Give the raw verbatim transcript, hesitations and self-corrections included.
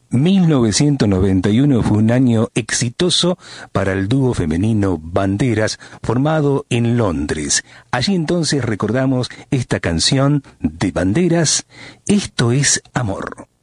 mil novecientos noventa y uno fue un año exitoso para el dúo femenino Banderas, formado en Londres. Allí entonces recordamos esta canción de Banderas, Esto es Amor.